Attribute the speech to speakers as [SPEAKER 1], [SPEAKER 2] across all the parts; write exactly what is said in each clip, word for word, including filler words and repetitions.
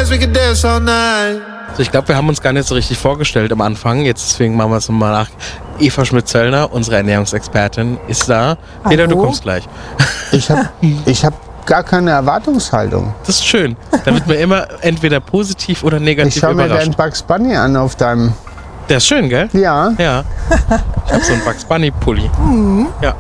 [SPEAKER 1] dance, we can dance all night.
[SPEAKER 2] So, ich glaube, wir haben uns gar nicht so richtig vorgestellt am Anfang. Jetzt deswegen machen wir es nochmal nach. Eva Schmidt-Zöllner, unsere Ernährungsexpertin, ist da.
[SPEAKER 3] Hallo.
[SPEAKER 2] Peter, du kommst gleich.
[SPEAKER 4] Ich habe ich hab gar keine Erwartungshaltung.
[SPEAKER 2] Das ist schön. Da wird man immer entweder positiv oder negativ
[SPEAKER 4] Ich schaue mir
[SPEAKER 2] überrascht.
[SPEAKER 4] den Bugs Bunny an auf deinem...
[SPEAKER 2] Der ist schön, gell?
[SPEAKER 4] Ja.
[SPEAKER 2] Ja. Ich habe so einen Bugs Bunny-Pulli. Mhm. Ja.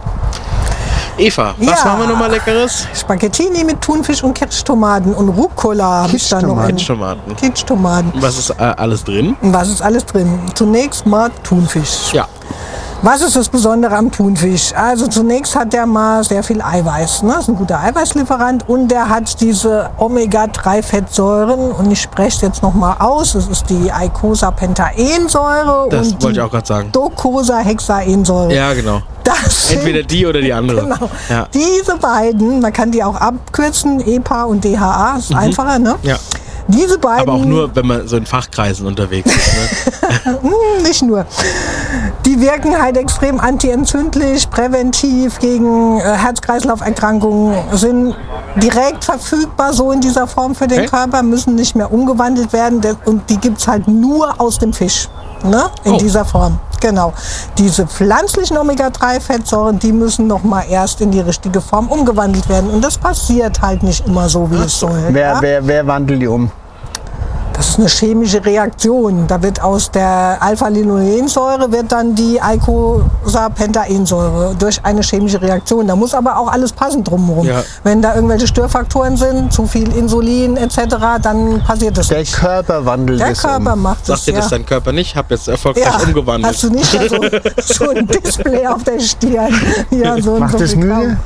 [SPEAKER 2] Eva, was
[SPEAKER 3] Ja.
[SPEAKER 2] machen wir nochmal Leckeres?
[SPEAKER 3] Spaghettini mit Thunfisch und Kirschtomaten und Rucola habe ich da noch. in-
[SPEAKER 2] Kitschtomaten.
[SPEAKER 3] Kitschtomaten.
[SPEAKER 2] Und was ist äh, alles drin?
[SPEAKER 3] Und was ist alles drin? Zunächst mal Thunfisch.
[SPEAKER 2] Ja.
[SPEAKER 3] Was ist das Besondere am Thunfisch? Also zunächst hat der mal sehr viel Eiweiß. Ne? Das ist ein guter Eiweißlieferant und der hat diese Omega drei Fettsäuren und ich spreche es jetzt nochmal aus. Das ist die Eicosapentaensäure
[SPEAKER 2] Das
[SPEAKER 3] und
[SPEAKER 2] wollte ich
[SPEAKER 3] die
[SPEAKER 2] auch gerade sagen.
[SPEAKER 3] Docosahexaensäure.
[SPEAKER 2] Ja, genau.
[SPEAKER 3] Das sind,
[SPEAKER 2] Entweder die oder die andere.
[SPEAKER 3] genau,
[SPEAKER 2] Ja.
[SPEAKER 3] diese beiden, man kann die auch abkürzen, E P A und D H A, ist einfacher, ne?
[SPEAKER 2] Ja.
[SPEAKER 3] Diese beiden,
[SPEAKER 2] Aber auch nur, wenn man so in Fachkreisen unterwegs ist. Ne?
[SPEAKER 3] Hm, nicht nur. Die wirken halt extrem antientzündlich, präventiv gegen äh, Herz-Kreislauf-Erkrankungen, sind direkt verfügbar so in dieser Form für den
[SPEAKER 2] Okay.
[SPEAKER 3] Körper, müssen nicht mehr umgewandelt werden der- und die gibt es halt nur aus dem Fisch. Ne? In
[SPEAKER 2] Oh.
[SPEAKER 3] dieser Form. Genau. Diese pflanzlichen Omega drei Fettsäuren, die müssen noch mal erst in die richtige Form umgewandelt werden. Und das passiert halt nicht immer so, wie es soll.
[SPEAKER 4] Wer,
[SPEAKER 3] ja?
[SPEAKER 4] wer, wer wandelt die um?
[SPEAKER 3] Das ist eine chemische Reaktion. Da wird aus der Alpha-Linolensäure wird dann die Eicosapentaensäure durch eine chemische Reaktion. Da muss aber auch alles passen drumherum.
[SPEAKER 2] Ja.
[SPEAKER 3] Wenn da irgendwelche Störfaktoren sind, zu viel Insulin et cetera, dann passiert das
[SPEAKER 4] Der
[SPEAKER 3] nicht.
[SPEAKER 4] Körper wandelt
[SPEAKER 3] Der
[SPEAKER 4] es
[SPEAKER 3] Körper
[SPEAKER 4] um.
[SPEAKER 3] macht das.
[SPEAKER 2] Sagt dir das
[SPEAKER 3] ja.
[SPEAKER 2] dein Körper nicht? Ich habe jetzt erfolgreich umgewandelt.
[SPEAKER 3] Hast du nicht da so, so ein Display auf der Stirn? Ja, so,
[SPEAKER 4] Macht
[SPEAKER 3] so
[SPEAKER 4] das
[SPEAKER 3] viel Kram.
[SPEAKER 4] müde?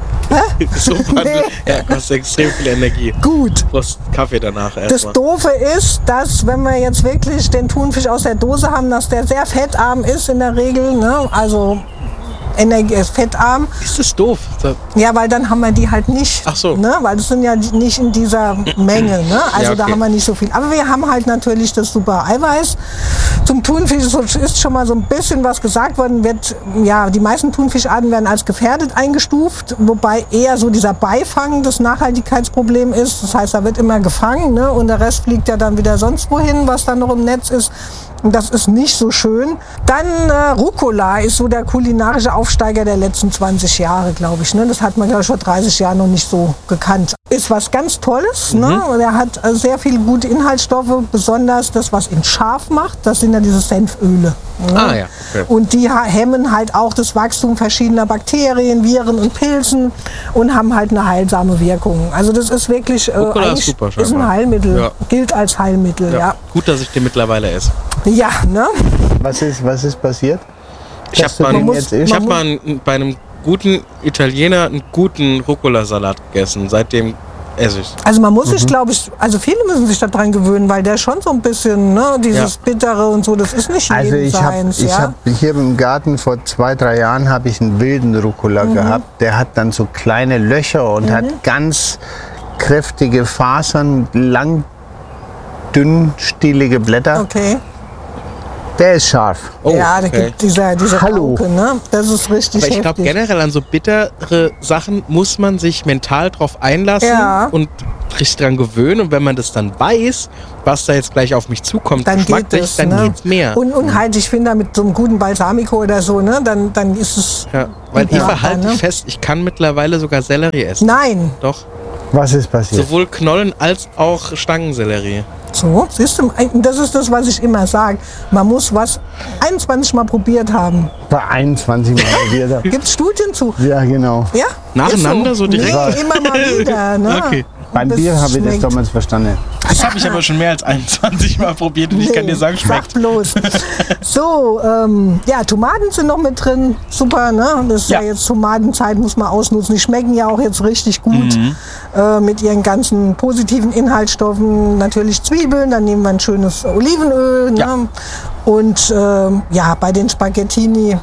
[SPEAKER 2] so wandelt.
[SPEAKER 3] Nee.
[SPEAKER 2] Ja, kostet extrem viel Energie.
[SPEAKER 3] Gut.
[SPEAKER 2] Du brauchst Kaffee danach
[SPEAKER 3] Das
[SPEAKER 2] erstmal.
[SPEAKER 3] Doofe ist, dass wenn wir jetzt wirklich den Thunfisch aus der Dose haben, dass der sehr fettarm ist in der Regel, ne? Also Energie ist fettarm.
[SPEAKER 2] Ist das doof? So,
[SPEAKER 3] Ja, weil dann haben wir die halt nicht.
[SPEAKER 2] Ach so.
[SPEAKER 3] Ne? Weil das sind ja nicht in dieser Menge. Ne? Also
[SPEAKER 2] Ja, okay.
[SPEAKER 3] da haben wir nicht so viel. Aber wir haben halt natürlich das super Eiweiß. Zum Thunfisch ist schon mal so ein bisschen was gesagt worden. Wird, ja, die meisten Thunfischarten werden als gefährdet eingestuft, wobei eher so dieser Beifang das Nachhaltigkeitsproblem ist. Das heißt, da wird immer gefangen, ne? Und der Rest fliegt ja dann wieder sonst wohin, was dann noch im Netz ist. Und das ist nicht so schön. Dann äh, Rucola ist so der kulinarische Aufsteiger der letzten zwanzig Jahre, glaube ich. Ne? Das hat man, glaube ich, vor dreißig Jahren noch nicht so gekannt. Ist was ganz Tolles. Ne? Und er hat äh, sehr viele gute Inhaltsstoffe, besonders das, was ihn scharf macht. Das sind ja diese Senföle. Ne?
[SPEAKER 2] Ah, ja, okay.
[SPEAKER 3] Und die ha- hemmen halt auch das Wachstum verschiedener Bakterien, Viren und Pilzen und haben halt eine heilsame Wirkung. Also das ist wirklich äh,
[SPEAKER 2] Rucola ist
[SPEAKER 3] eigentlich
[SPEAKER 2] super,
[SPEAKER 3] ist ein
[SPEAKER 2] scheinbar.
[SPEAKER 3] Heilmittel,
[SPEAKER 2] Ja.
[SPEAKER 3] gilt als Heilmittel.
[SPEAKER 2] ja.
[SPEAKER 3] Ja,
[SPEAKER 2] Gut, dass ich den mittlerweile esse.
[SPEAKER 3] ja, ne?
[SPEAKER 4] Was ist, was ist passiert?
[SPEAKER 2] Ich
[SPEAKER 4] Dass
[SPEAKER 2] habe
[SPEAKER 4] du
[SPEAKER 2] mal,
[SPEAKER 4] den
[SPEAKER 3] muss-
[SPEAKER 4] jetzt
[SPEAKER 2] ich
[SPEAKER 4] isst?
[SPEAKER 2] hab mal einen, bei einem guten Italiener einen guten Rucola-Salat gegessen. Seitdem esse ich.
[SPEAKER 3] Also man muss
[SPEAKER 2] Mhm.
[SPEAKER 3] sich, glaube ich, also viele müssen sich daran gewöhnen, weil der schon so ein bisschen, ne, dieses
[SPEAKER 2] Ja.
[SPEAKER 3] Bittere und so, das ist nicht
[SPEAKER 4] Also
[SPEAKER 3] jedem
[SPEAKER 4] ich habe
[SPEAKER 3] seins,
[SPEAKER 4] ich
[SPEAKER 3] ja.
[SPEAKER 4] hab hier im Garten vor zwei, drei Jahren habe ich einen wilden Rucola
[SPEAKER 3] Mhm.
[SPEAKER 4] gehabt. Der hat dann so kleine Löcher und hat ganz kräftige Fasern, lang, dünnstielige Blätter.
[SPEAKER 3] Okay.
[SPEAKER 4] Der ist scharf.
[SPEAKER 2] Oh,
[SPEAKER 3] ja, da
[SPEAKER 2] okay.
[SPEAKER 3] gibt dieser, diese
[SPEAKER 4] Hallo.
[SPEAKER 3] Pauke, ne? Das ist richtig
[SPEAKER 2] Aber ich glaube,
[SPEAKER 3] heftig.
[SPEAKER 2] generell an so bittere Sachen muss man sich mental drauf einlassen
[SPEAKER 3] Ja.
[SPEAKER 2] und sich dran gewöhnen. Und wenn man das dann weiß, was da jetzt gleich auf mich zukommt,
[SPEAKER 3] dann geht
[SPEAKER 2] geschmacklich,
[SPEAKER 3] es,
[SPEAKER 2] dann
[SPEAKER 3] ne?
[SPEAKER 2] geht's mehr.
[SPEAKER 3] Und, und halt, ich finde, mit so einem guten Balsamico oder so, ne, dann, dann ist es...
[SPEAKER 2] ja, weil
[SPEAKER 3] Ja,
[SPEAKER 2] Eva, halt
[SPEAKER 3] ne?
[SPEAKER 2] dich fest, ich kann mittlerweile sogar Sellerie essen.
[SPEAKER 3] Nein.
[SPEAKER 2] Doch.
[SPEAKER 4] Was ist passiert?
[SPEAKER 2] Sowohl Knollen als auch Stangensellerie.
[SPEAKER 3] So, siehst du, das ist das, was ich immer sage. Man muss was einundzwanzig Mal probiert haben.
[SPEAKER 4] Bei einundzwanzig Mal wieder.
[SPEAKER 3] Gibt es Studien zu?
[SPEAKER 4] Ja, genau.
[SPEAKER 3] Ja?
[SPEAKER 2] Nacheinander
[SPEAKER 3] Ist
[SPEAKER 2] so direkt?
[SPEAKER 3] Nee, immer mal wieder. Ne?
[SPEAKER 2] Okay.
[SPEAKER 4] Beim
[SPEAKER 3] Das
[SPEAKER 4] Bier habe ich das
[SPEAKER 3] schmeckt.
[SPEAKER 4] damals verstanden.
[SPEAKER 2] Das habe ich aber schon mehr als einundzwanzig Mal probiert und ich kann dir sagen, schmeckt.
[SPEAKER 3] Sag bloß. So, ähm, ja, Tomaten sind noch mit drin. Super, ne? Das ist ja,
[SPEAKER 2] Ja.
[SPEAKER 3] jetzt Tomatenzeit, muss man ausnutzen. Die schmecken ja auch jetzt richtig gut
[SPEAKER 2] Mhm.
[SPEAKER 3] äh, mit ihren ganzen positiven Inhaltsstoffen. Natürlich Zwiebeln, dann nehmen wir ein schönes Olivenöl.
[SPEAKER 2] Ja.
[SPEAKER 3] Ne? Und ähm, ja, bei den Spaghettini,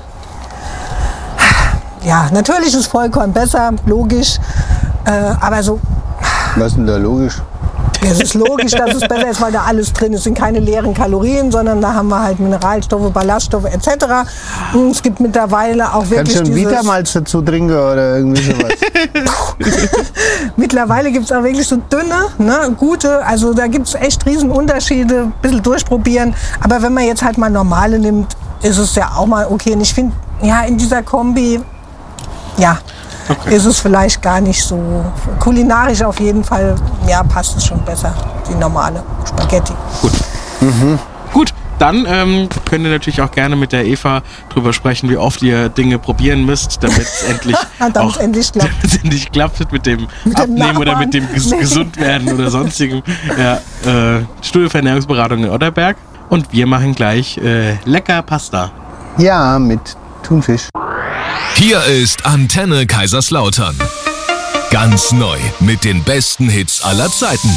[SPEAKER 3] ja, natürlich ist Vollkorn besser, logisch. Äh, aber so
[SPEAKER 4] Was ist denn da logisch?
[SPEAKER 3] Es ist logisch, dass es besser ist, weil da alles drin ist. Es sind keine leeren Kalorien, sondern da haben wir halt Mineralstoffe, Ballaststoffe et cetera. Und es gibt mittlerweile auch wirklich
[SPEAKER 4] Kannst du einen
[SPEAKER 3] dieses...
[SPEAKER 4] Vitamalz dazu trinken oder irgendwie sowas?
[SPEAKER 3] Mittlerweile gibt es auch wirklich so dünne, ne, gute. Also da gibt es echt riesen Unterschiede. Ein bisschen durchprobieren. Aber wenn man jetzt halt mal normale nimmt, ist es ja auch mal okay. Und ich finde, ja, in dieser Kombi, ja... Okay. Ist es vielleicht gar nicht so kulinarisch auf jeden Fall, ja, passt es schon besser, die normale Spaghetti.
[SPEAKER 2] Gut. Mhm. Gut, dann ähm, könnt ihr natürlich auch gerne mit der Eva drüber sprechen, wie oft ihr Dinge probieren müsst, damit es endlich, auch,
[SPEAKER 3] endlich klappt.
[SPEAKER 2] endlich klappt mit dem
[SPEAKER 3] mit
[SPEAKER 2] Abnehmen
[SPEAKER 3] dem
[SPEAKER 2] oder mit dem ges Gesundwerden oder sonstigem. Ja, äh, Studio für Ernährungsberatung in Otterberg. Und wir machen gleich äh, lecker Pasta.
[SPEAKER 4] Ja, mit Thunfisch.
[SPEAKER 1] Hier ist Antenne Kaiserslautern. Ganz neu mit den besten Hits aller Zeiten.